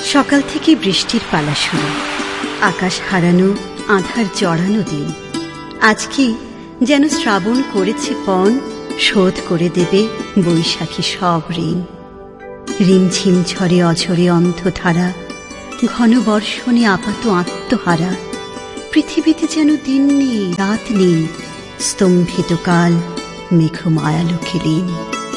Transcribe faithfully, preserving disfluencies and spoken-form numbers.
সকাল থেকে বৃষ্টির পালা শুরু, আকাশ হারানো আঁধার জড়ানো দিন। আজকে যেন শ্রাবণ করেছে পণ, শোধ করে দেবে বৈশাখী সব ঋণ। রিমঝিম ঝরে অঝরে অন্ধধারা, ঘন বর্ষণে আপাত আত্মহারা। পৃথিবীতে যেন দিন নেই রাত নেই, স্তম্ভিত কাল মেঘ মায়ালোকে লীন।